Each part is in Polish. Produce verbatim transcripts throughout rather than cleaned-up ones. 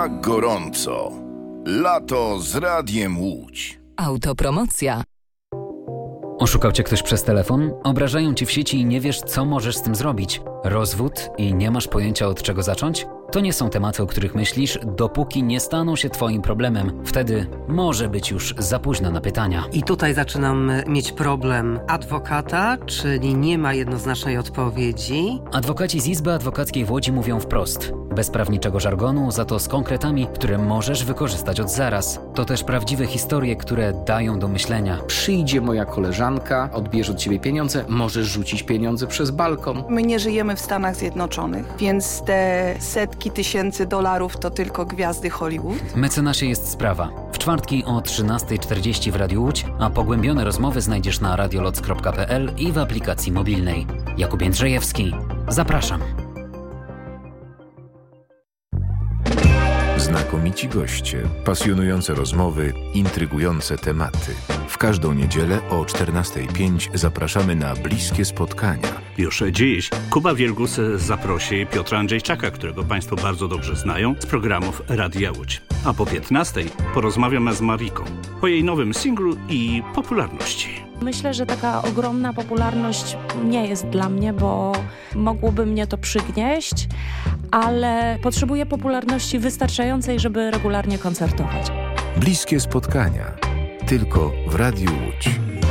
Jak gorąco. Lato z Radiem Łódź. Autopromocja. Oszukał cię ktoś przez telefon? Obrażają cię w sieci i nie wiesz, co możesz z tym zrobić? Rozwód i nie masz pojęcia, od czego zacząć? To nie są tematy, o których myślisz, dopóki nie staną się twoim problemem. Wtedy może być już za późno na pytania. I tutaj zaczynam mieć problem adwokata, czyli nie ma jednoznacznej odpowiedzi. Adwokaci z Izby Adwokackiej w Łodzi mówią wprost. Bez prawniczego żargonu, za to z konkretami, które możesz wykorzystać od zaraz. To też prawdziwe historie, które dają do myślenia. Przyjdzie moja koleżanka, odbierze od ciebie pieniądze, możesz rzucić pieniądze przez balkon. My nie żyjemy w Stanach Zjednoczonych, więc te setki tysięcy dolarów to tylko gwiazdy Hollywood. Mecenasie jest sprawa. W czwartki o trzynasta czterdzieści w Radiu Łódź, a pogłębione rozmowy znajdziesz na radioloc kropka p l i w aplikacji mobilnej. Jakub Jędrzejewski. Zapraszam. Znakomici goście, pasjonujące rozmowy, intrygujące tematy. W każdą niedzielę o czternasta pięć zapraszamy na bliskie spotkania. Już dziś Kuba Wielgus zaprosi Piotra Andrzejczaka, którego Państwo bardzo dobrze znają, z programów Radia Łódź. A po piętnastej porozmawiamy z Mariką o jej nowym singlu i popularności. Myślę, że taka ogromna popularność nie jest dla mnie, bo mogłoby mnie to przygnieść, ale potrzebuję popularności wystarczającej, żeby regularnie koncertować. Bliskie spotkania. Tylko w Radiu Łódź.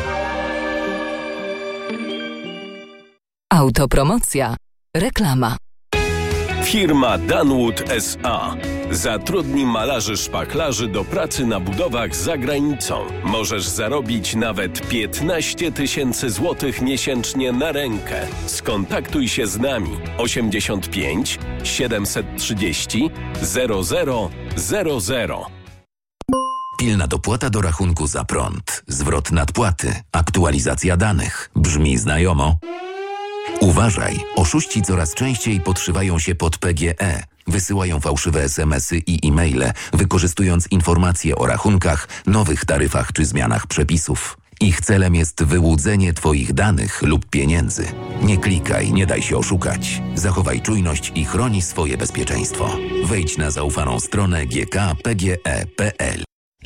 Autopromocja. Reklama. Firma Danwood S A zatrudni malarzy szpachlarzy do pracy na budowach za granicą. Możesz zarobić nawet piętnaście tysięcy złotych miesięcznie na rękę. Skontaktuj się z nami osiemdziesiąt pięć siedemset trzydzieści zero zero zero zero. Pilna dopłata do rachunku za prąd, zwrot nadpłaty, aktualizacja danych. Brzmi znajomo? Uważaj, oszuści coraz częściej podszywają się pod P G E. Wysyłają fałszywe es em esy i e-maile, wykorzystując informacje o rachunkach, nowych taryfach czy zmianach przepisów. Ich celem jest wyłudzenie twoich danych lub pieniędzy. Nie klikaj, nie daj się oszukać. Zachowaj czujność i chroni swoje bezpieczeństwo. Wejdź na zaufaną stronę g k p g e kropka p l.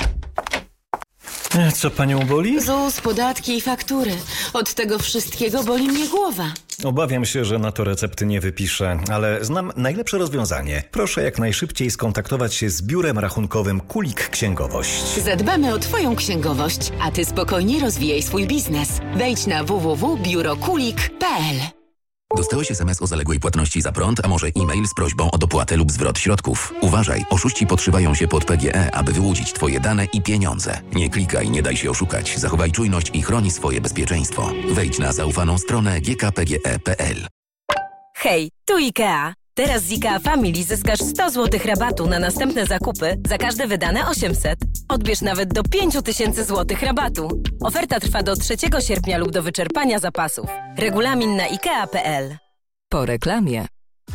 Co panią boli? ZUS, podatki i faktury. Od tego wszystkiego boli mnie głowa. Obawiam się, że na to recepty nie wypiszę, ale znam najlepsze rozwiązanie. Proszę jak najszybciej skontaktować się z biurem rachunkowym Kulik Księgowość. Zadbamy o twoją księgowość, a ty spokojnie rozwijaj swój biznes. Wejdź na w w w kropka biuro kulik kropka p l. Dostałeś es em es o zaległej płatności za prąd, a może e-mail z prośbą o dopłatę lub zwrot środków. Uważaj, oszuści podszywają się pod P G E, aby wyłudzić twoje dane i pieniądze. Nie klikaj, nie daj się oszukać. Zachowaj czujność i chroni swoje bezpieczeństwo. Wejdź na zaufaną stronę g k p g e kropka p l. Hej, tu IKEA. Teraz z IKEA Family zyskasz sto złotych rabatu na następne zakupy za każde wydane osiemset. Odbierz nawet do pięć tysięcy złotych rabatu. Oferta trwa do trzeciego sierpnia lub do wyczerpania zapasów. Regulamin na ikea kropka p l. Po reklamie.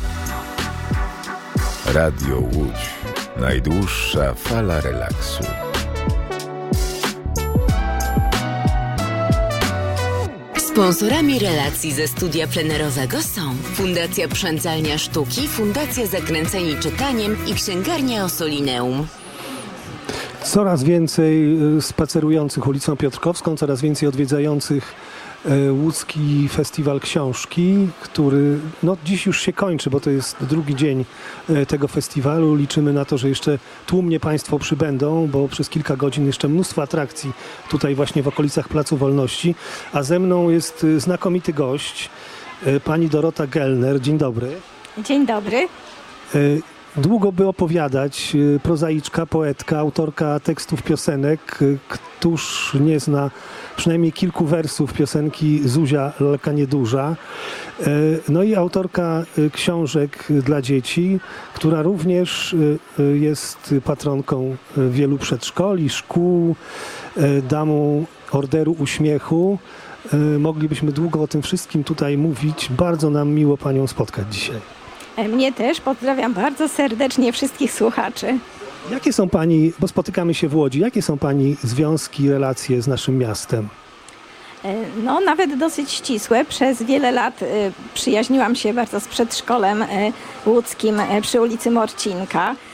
Radio Łódź. Najdłuższa fala relaksu. Sponsorami relacji ze studia plenerowego są Fundacja Przędzalnia Sztuki, Fundacja Zakręceni Czytaniem i Księgarnia Ossolineum. Coraz więcej spacerujących ulicą Piotrkowską, coraz więcej odwiedzających Łódzki Festiwal Książki, który no, dziś już się kończy, bo to jest drugi dzień tego festiwalu. Liczymy na to, że jeszcze tłumnie Państwo przybędą, bo przez kilka godzin jeszcze mnóstwo atrakcji tutaj właśnie w okolicach Placu Wolności. A ze mną jest znakomity gość, pani Dorota Gellner. Dzień dobry. Dzień dobry. Długo by opowiadać, prozaiczka, poetka, autorka tekstów piosenek. Któż nie zna przynajmniej kilku wersów piosenki Zuzia Lalka Nieduża. No i autorka książek dla dzieci, która również jest patronką wielu przedszkoli, szkół, damą Orderu Uśmiechu. Moglibyśmy długo o tym wszystkim tutaj mówić. Bardzo nam miło panią spotkać dzisiaj. Mnie też. Pozdrawiam bardzo serdecznie wszystkich słuchaczy. Jakie są pani, bo spotykamy się w Łodzi, jakie są pani związki, relacje z naszym miastem? No nawet dosyć ścisłe. Przez wiele lat przyjaźniłam się bardzo z przedszkolem łódzkim przy ulicy Morcinka.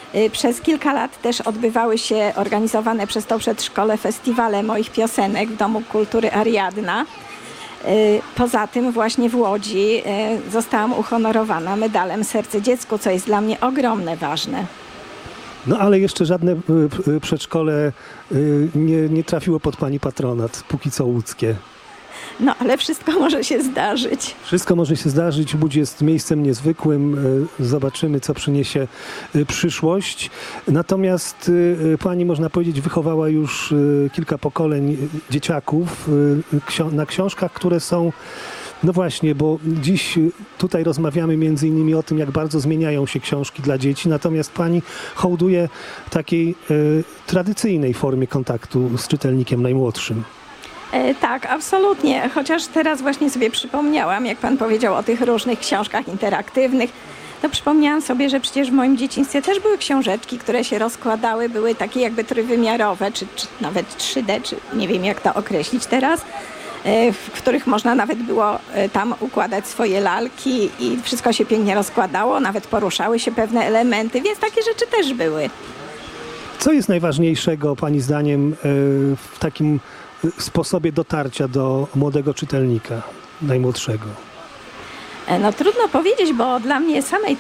Przez kilka lat też odbywały się organizowane przez to przedszkole festiwale moich piosenek w Domu Kultury Ariadna. Poza tym właśnie w Łodzi zostałam uhonorowana medalem Serce Dziecku, co jest dla mnie ogromnie ważne. No ale jeszcze żadne przedszkole nie, nie trafiło pod pani patronat, póki co łódzkie. No ale wszystko może się zdarzyć. Wszystko może się zdarzyć. Łódź jest miejscem niezwykłym. Zobaczymy, co przyniesie przyszłość. Natomiast pani, można powiedzieć, wychowała już kilka pokoleń dzieciaków na książkach, które są... No właśnie, bo dziś tutaj rozmawiamy między innymi o tym, jak bardzo zmieniają się książki dla dzieci, natomiast pani hołduje takiej y, tradycyjnej formie kontaktu z czytelnikiem najmłodszym. E, tak, absolutnie. Chociaż teraz właśnie sobie przypomniałam, jak pan powiedział o tych różnych książkach interaktywnych, to przypomniałam sobie, że przecież w moim dzieciństwie też były książeczki, które się rozkładały, były takie jakby trójwymiarowe, czy, czy nawet trzy D, czy nie wiem jak to określić teraz, w których można nawet było tam układać swoje lalki i wszystko się pięknie rozkładało, nawet poruszały się pewne elementy, więc takie rzeczy też były. Co jest najważniejszego pani zdaniem w takim sposobie dotarcia do młodego czytelnika, najmłodszego? No trudno powiedzieć, bo dla mnie samej